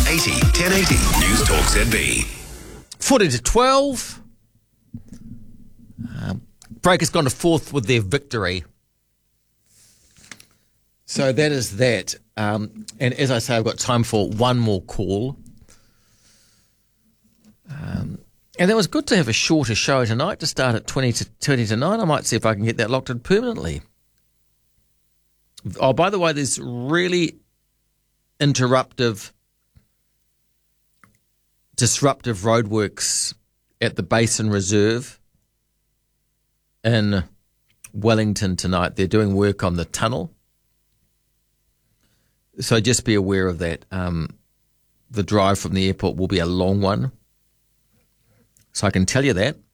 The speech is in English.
1080, 1080. News Talk ZB. 40 to 12. Breakers gone to fourth with their victory. So that is that. And as I say, I've got time for one more call. And it was good to have a shorter show tonight to start at 20 to 9. I might see if I can get that locked in permanently. Oh, by the way, there's really disruptive roadworks at the Basin Reserve in Wellington tonight. They're doing work on the tunnel. So just be aware of that. The drive from the airport will be a long one. So I can tell you that.